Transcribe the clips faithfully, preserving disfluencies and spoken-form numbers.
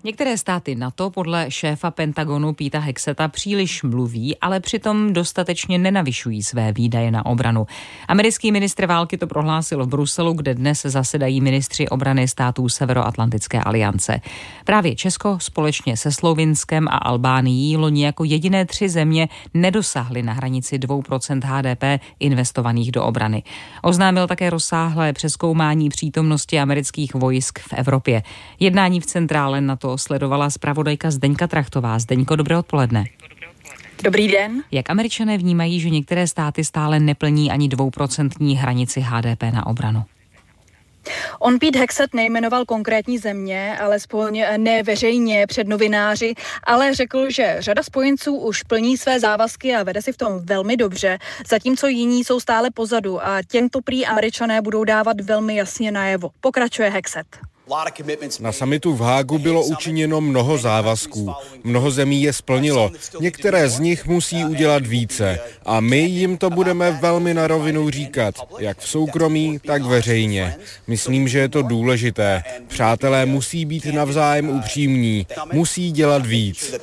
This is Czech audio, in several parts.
Některé státy NATO podle šéfa Pentagonu Petera Hexeta příliš mluví, ale přitom dostatečně nenavyšují své výdaje na obranu. Americký ministr války to prohlásil v Bruselu, kde dnes zasedají ministři obrany států Severoatlantické aliance. Právě Česko společně se Slovinskem a Albánií loni jako jediné tři země nedosáhly na hranici dvě procenta H D P investovaných do obrany. Oznámil také rozsáhlé přezkoumání přítomnosti amerických vojsk v Evropě. Jednání v centrále NATO sledovala zpravodajka Zdeňka Trachtová. Zdeňko, dobré odpoledne. Dobrý den. Jak Američané vnímají, že některé státy stále neplní ani dvouprocentní hranici H D P na obranu? On Pete Hexet nejmenoval konkrétní země, alespoň ne veřejně před novináři, ale řekl, že řada spojenců už plní své závazky a vede si v tom velmi dobře, zatímco jiní jsou stále pozadu a těmto prý Američané budou dávat velmi jasně najevo. Pokračuje Hexet. Na summitu v Hágu bylo učiněno mnoho závazků. Mnoho zemí je splnilo. Některé z nich musí udělat více. A my jim to budeme velmi na rovinu říkat, jak v soukromí, tak veřejně. Myslím, že je to důležité. Přátelé musí být navzájem upřímní. Musí dělat víc.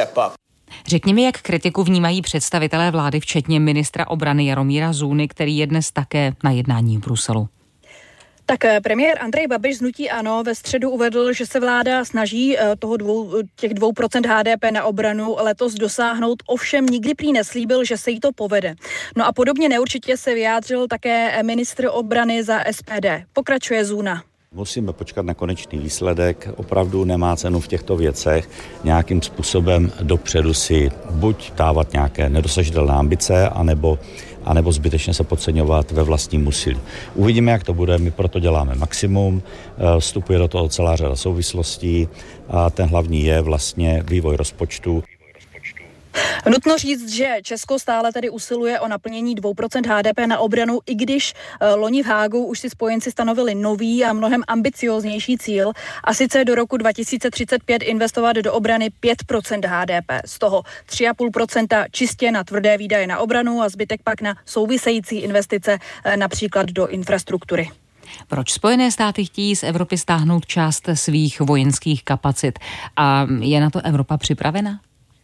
Řekni mi, jak kritiku vnímají představitelé vlády, včetně ministra obrany Jaromíra Zůny, který je dnes také na jednání v Bruselu. Tak premiér Andrej Babiš z hnutí ANO ve středu uvedl, že se vláda snaží toho dvou, těch dvou procent H D P na obranu letos dosáhnout, ovšem nikdy prý neslíbil, že se jí to povede. No a podobně neurčitě se vyjádřil také ministr obrany za S P D. Pokračuje Zůna. Musíme počkat na konečný výsledek, opravdu nemá cenu v těchto věcech nějakým způsobem dopředu si buď dávat nějaké nedosažitelné ambice, anebo, anebo zbytečně se podceňovat ve vlastním úsilí. Uvidíme, jak to bude, my proto děláme maximum, vstupuje do toho celá řada souvislostí a ten hlavní je vlastně vývoj rozpočtu. Nutno říct, že Česko stále tedy usiluje o naplnění dvou procent H D P na obranu, i když loni v Hágu už si spojenci stanovili nový a mnohem ambicióznější cíl, a sice do roku dva tisíce třicet pět investovat do obrany pět procent H D P. Z toho tři celá pět procenta čistě na tvrdé výdaje na obranu a zbytek pak na související investice, například do infrastruktury. Proč Spojené státy chtějí z Evropy stáhnout část svých vojenských kapacit? A je na to Evropa připravena?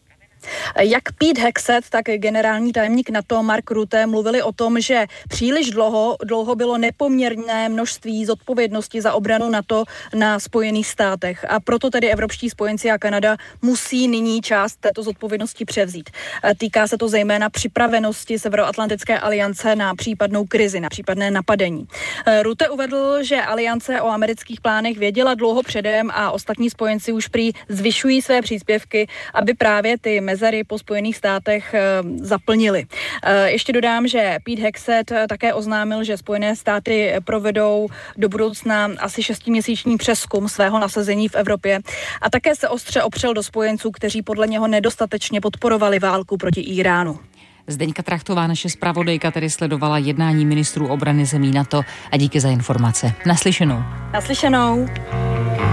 Jak Pete Hexet, tak generální tajemník NATO Mark Rutte mluvili o tom, že příliš dlouho, dlouho bylo nepoměrné množství zodpovědnosti za obranu NATO na Spojených státech. A proto tedy evropští spojenci a Kanada musí nyní část této zodpovědnosti převzít. Týká se to zejména připravenosti Severoatlantické aliance na případnou krizi, na případné napadení. Rutte uvedl, že aliance o amerických plánech věděla dlouho předem a ostatní spojenci už prý zvyšují své příspěvky, aby právě ty mezery po Spojených státech zaplnili. Ještě dodám, že Pete Hexet také oznámil, že Spojené státy provedou do budoucna asi šestiměsíční přezkum svého nasazení v Evropě a také se ostře opřel do spojenců, kteří podle něho nedostatečně podporovali válku proti Íránu. Zdeňka Trachtová, naše zpravodajka, tedy sledovala jednání ministrů obrany zemí NATO a díky za informace. Naslyšenou. Naslyšenou.